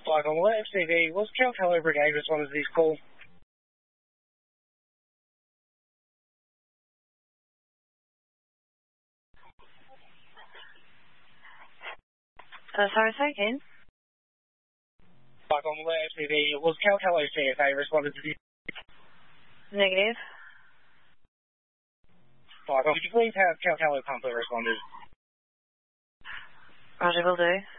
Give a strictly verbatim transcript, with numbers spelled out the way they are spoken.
Like on the F C V, was Calcalo Brigade responded to this call? Uh, sorry, say again? Like on the F C V, was Calcalo C F A responded to this? Negative. Like, could you please have Calcalo Pumper responded? Roger, will do.